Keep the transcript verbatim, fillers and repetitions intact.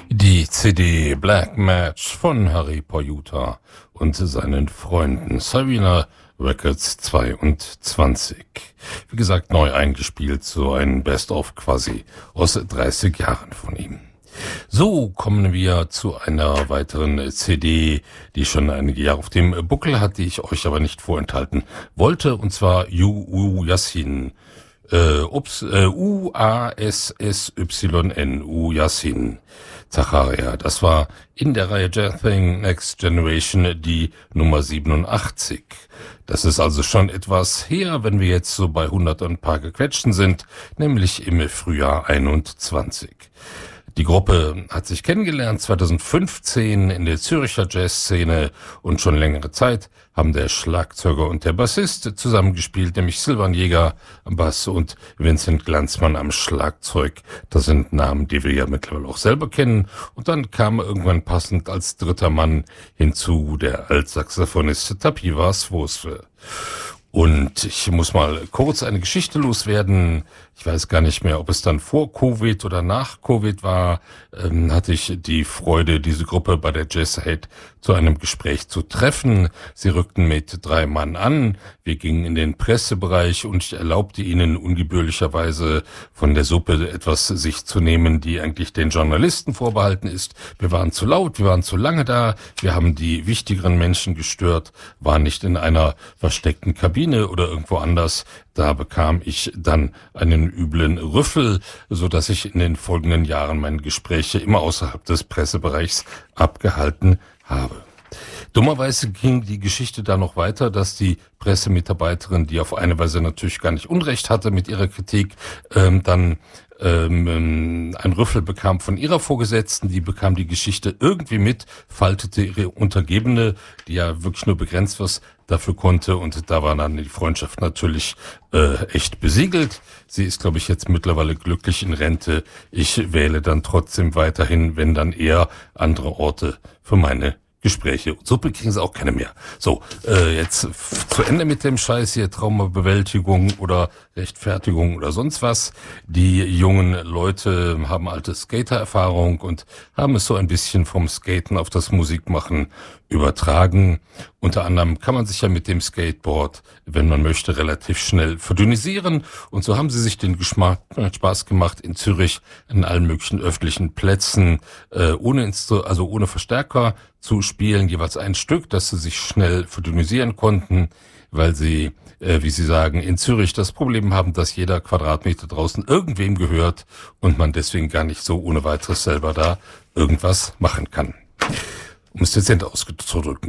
Die C D Black Match von Harry Pojuta und seinen Freunden, Sirena Records zweiundzwanzig. Wie gesagt, neu eingespielt, so ein Best-of quasi aus dreißig Jahren von ihm. So kommen wir zu einer weiteren C D, die schon einige Jahre auf dem Buckel hat, die ich euch aber nicht vorenthalten wollte, und zwar U Yassin. Uh, ups, uh, U A S S Y N, U Yassin Zacharia. Das war in der Reihe Jathing Next Generation die Nummer siebenundachtzig. Das ist also schon etwas her, wenn wir jetzt so bei hundert und ein paar gequetschten sind, nämlich im Frühjahr einundzwanzig. Die Gruppe hat sich kennengelernt zweitausendfünfzehn in der Zürcher Jazzszene, und schon längere Zeit haben der Schlagzeuger und der Bassist zusammengespielt, nämlich Silvan Jäger am Bass und Vincent Glanzmann am Schlagzeug. Das sind Namen, die wir ja mittlerweile auch selber kennen. Und dann kam irgendwann passend als dritter Mann hinzu der Altsaxophonist Tapiwa Swoswe. Und ich muss mal kurz eine Geschichte loswerden. Ich weiß gar nicht mehr, ob es dann vor Covid oder nach Covid war, ähm, hatte ich die Freude, diese Gruppe bei der Jazzhead zu einem Gespräch zu treffen. Sie rückten mit drei Mann an. Wir gingen in den Pressebereich und ich erlaubte ihnen ungebührlicherweise von der Suppe etwas sich zu nehmen, die eigentlich den Journalisten vorbehalten ist. Wir waren zu laut, wir waren zu lange da, wir haben die wichtigeren Menschen gestört, waren nicht in einer versteckten Kabine oder irgendwo anders. Da bekam ich dann einen üblen Rüffel, so dass ich in den folgenden Jahren meine Gespräche immer außerhalb des Pressebereichs abgehalten habe. Dummerweise ging die Geschichte da noch weiter, dass die Pressemitarbeiterin, die auf eine Weise natürlich gar nicht Unrecht hatte mit ihrer Kritik, ähm, dann ähm, ein Rüffel bekam von ihrer Vorgesetzten, die bekam die Geschichte irgendwie mit, faltete ihre Untergebene, die ja wirklich nur begrenzt was dafür konnte, und da war dann die Freundschaft natürlich äh, echt besiegelt. Sie ist, glaube ich, jetzt mittlerweile glücklich in Rente. Ich wähle dann trotzdem weiterhin, wenn dann eher andere Orte für meine Gespräche. Und so kriegen sie auch keine mehr. So, äh, jetzt f- zu Ende mit dem Scheiß hier, Traumabewältigung oder Rechtfertigung oder sonst was. Die jungen Leute haben alte Skater-Erfahrung und haben es so ein bisschen vom Skaten auf das Musikmachen übertragen. Unter anderem kann man sich ja mit dem Skateboard, wenn man möchte, relativ schnell verdünnisieren. Und so haben sie sich den Geschmack, äh, Spaß gemacht, in Zürich an allen möglichen öffentlichen Plätzen, äh, ohne Instru- also ohne Verstärker zu spielen, jeweils ein Stück, dass sie sich schnell verdünnisieren konnten, weil sie, äh, wie sie sagen, in Zürich das Problem haben, dass jeder Quadratmeter draußen irgendwem gehört und man deswegen gar nicht so ohne weiteres selber da irgendwas machen kann. Um es dezent auszudrücken.